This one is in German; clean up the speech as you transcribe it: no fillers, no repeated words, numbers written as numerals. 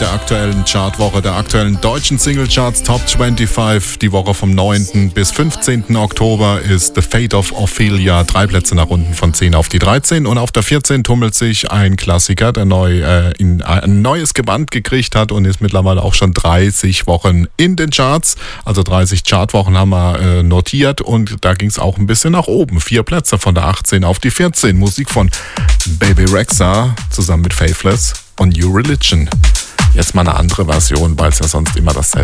der aktuellen Chartwoche, der aktuellen deutschen Singlecharts Top 25. Die Woche vom 9. bis 15. Oktober ist The Fate of Ophelia. 3 Plätze nach unten von 10 auf die 13. Und auf der 14 tummelt sich ein Klassiker, der ein neues Gewand gekriegt hat und ist mittlerweile auch schon 30 Wochen in den Charts. Also 30 Chartwochen haben wir notiert und da ging es auch ein bisschen nach oben. 4 Plätze von der 18 auf die 14. Musik von Bebe Rexha zusammen mit Faithless und New Religion. Jetzt mal eine andere Version, weil es ja sonst immer dasselbe